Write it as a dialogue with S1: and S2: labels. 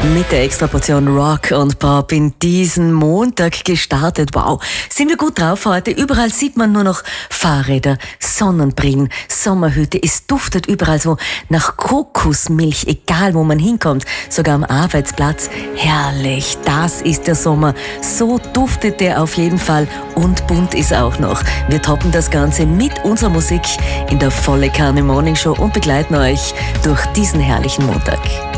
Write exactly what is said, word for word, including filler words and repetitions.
S1: Mit der Extraportion Rock und Pop in diesen Montag gestartet. Wow, sind wir gut drauf heute. Überall sieht man nur noch Fahrräder, Sonnenbrillen, Sommerhüte. Es duftet überall so nach Kokosmilch, egal wo man hinkommt. Sogar am Arbeitsplatz. Herrlich, das ist der Sommer. So duftet der auf jeden Fall und bunt ist er auch noch. Wir toppen das Ganze mit unserer Musik in der Volle Kanne Morning Show und begleiten euch durch diesen herrlichen Montag.